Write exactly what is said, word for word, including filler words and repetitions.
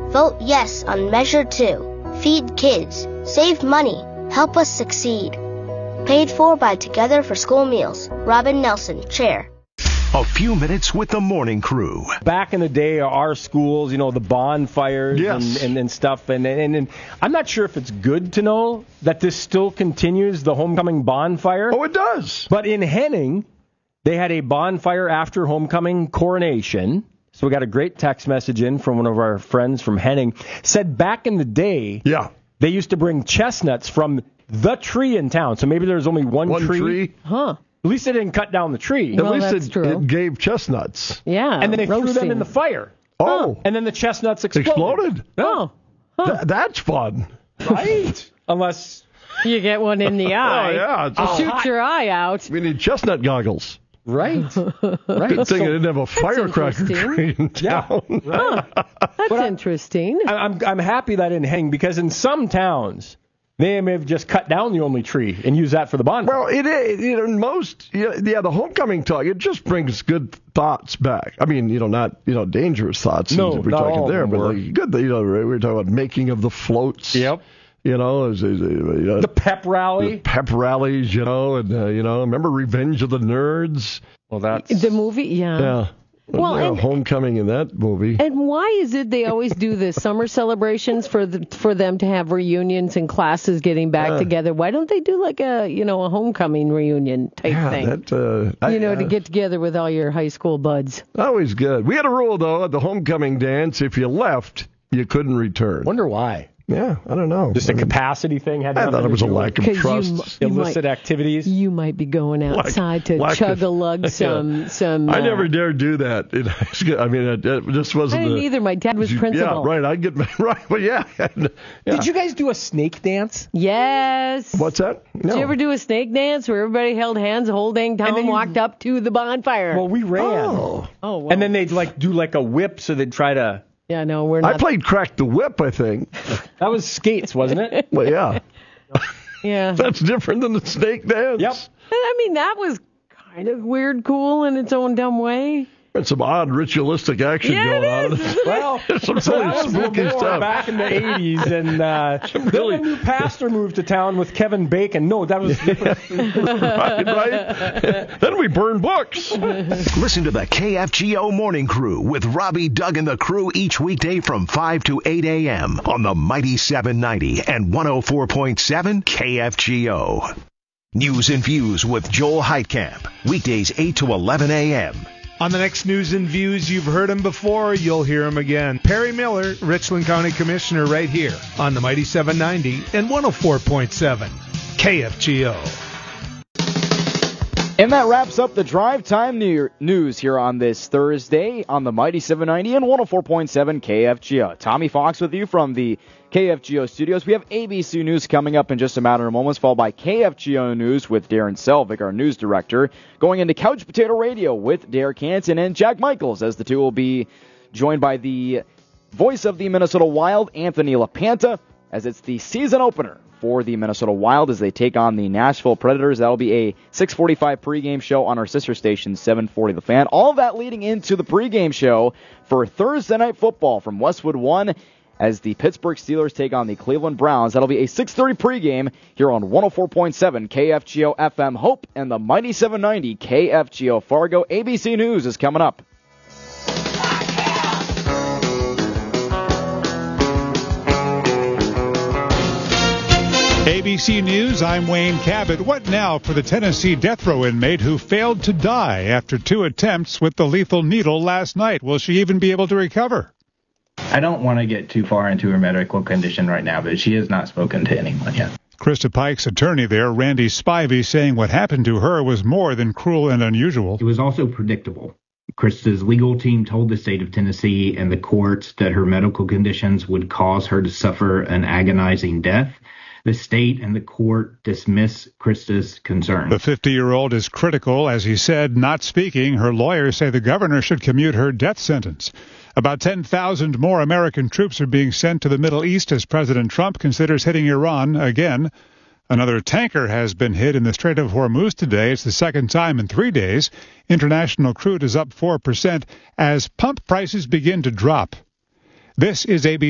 Vote yes on Measure two. Feed kids. Save money. Help us succeed. Paid for by Together for School Meals. Robin Nelson, Chair. A few minutes with the morning crew. Back in the day, our schools, you know, the bonfires yes. and, and, and stuff. And, and, and I'm not sure if it's good to know that this still continues, the homecoming bonfire. Oh, it does. But in Henning, they had a bonfire after homecoming coronation. So we got a great text message in from one of our friends from Henning. Said back in the day, yeah, they used to bring chestnuts from the tree in town. So maybe there's only one, one tree. tree. Huh. At least they didn't cut down the tree. Well, At least that's it, true. it gave chestnuts. Yeah. And then they roasting. threw them in the fire. Oh. And then the chestnuts exploded. Exploded? Oh. Huh. Th- that's fun. Right? Unless You get one in the eye. Oh, yeah. It's I'll just- shoot your eye out. We need chestnut goggles. Right. Right. Good thing So- I didn't have a firecracker interesting. tree in Yeah. town. Right. That's I- interesting. I- I'm I'm happy that didn't hang because in some towns they may have just cut down the only tree and used that for the bonfire. Well, it is. You know, most, yeah, yeah, the homecoming talk, it just brings good thoughts back. I mean, you know, not, you know, dangerous thoughts. No, we're not talking all of there, them but were. like good, you know, we were talking about making of the floats. Yep. You know, as, as, uh, you know The pep rally. the pep rallies, you know, and, uh, you know, remember Revenge of the Nerds? Well, that's The movie, yeah. Yeah. Well, yeah, and- homecoming in that movie. And why is it they always do the summer celebrations for the, for them to have reunions and classes getting back Uh, together? Why don't they do like a, you know, a homecoming reunion type yeah, thing? that, uh, I- you know, to uh, get together with all your high school buds. always good. We had a rule, though, at the homecoming dance, if you left, you couldn't return. wonder why. Yeah, I don't know. Just a capacity thing. Had I nothing thought it to was a do lack of 'Cause you trust. mu- with illicit might- activities. You might be going outside to lack chug of- a lug some some. I uh, never dared do that. In high school. I mean, it, it just I wasn't. didn't the, either. My dad was you- principal. Yeah, right. I get right. Well, yeah. yeah. Did you guys do a snake dance? Yes. What's that? No. Did you ever do a snake dance where everybody held hands the whole dang time then and you- walked up to the bonfire? Well, we ran. Oh. oh, well. And then they'd like do like a whip, so they'd try to. yeah, no, we're I not. played crack the whip. I think. That was skates, wasn't it? Well, yeah. yeah. That's different than the snake dance. Yep. I mean, that was kind of weird, cool in its own dumb way. There's some odd ritualistic action Yeah, going it on. is. Well, There's some so really that was a little spooky more stuff. back in the eighties, and uh, really- then a new pastor moved to town with Kevin Bacon. No, that was different. right, right. Then we burn books. Listen to the K F G O Morning Crew with Robbie, Doug, and the crew each weekday from five to eight a.m. on the Mighty seven ninety and one oh four point seven K F G O. News and Views with Joel Heitkamp. Weekdays eight to eleven a.m. On the next News and Views, you've heard him before, you'll hear him again. Perry Miller, Richland County Commissioner, right here on the Mighty seven ninety and one oh four point seven K F G O. And that wraps up the Drive Time new- news here on this Thursday on the Mighty seven ninety and one oh four point seven K F G O. Tommy Fox with you from the K F G O studios. We have A B C News coming up in just a matter of moments, followed by K F G O News with Darren Selvig, our news director, going into Couch Potato Radio with Derek Hansen and Jack Michaels, as the two will be joined by the voice of the Minnesota Wild, Anthony LaPanta, as it's the season opener for the Minnesota Wild as they take on the Nashville Predators. That'll be a six forty-five pregame show on our sister station, seven forty The Fan. All of that leading into the pregame show for Thursday Night Football from Westwood One as the Pittsburgh Steelers take on the Cleveland Browns. That'll be a six thirty pregame here on one oh four point seven K F G O F M Hope and the Mighty seven ninety K F G O Fargo. A B C News is coming up. A B C News, I'm Wayne Cabot. What now for the Tennessee death row inmate who failed to die after two attempts with the lethal needle last night? Will she even be able to recover? I don't want to get too far into her medical condition right now, but she has not spoken to anyone yet. Krista Pike's attorney there, Randy Spivey, saying what happened to her was more than cruel and unusual. It was also predictable. Krista's legal team told the state of Tennessee and the courts that her medical conditions would cause her to suffer an agonizing death. The state and the court dismiss Krista's concerns. The fifty-year-old is critical, as he said, not speaking. Her lawyers say the governor should commute her death sentence. About ten thousand more American troops are being sent to the Middle East as President Trump considers hitting Iran again. Another tanker has been hit in the Strait of Hormuz today. It's the second time in three days. International crude is up four percent as pump prices begin to drop. This is A B C.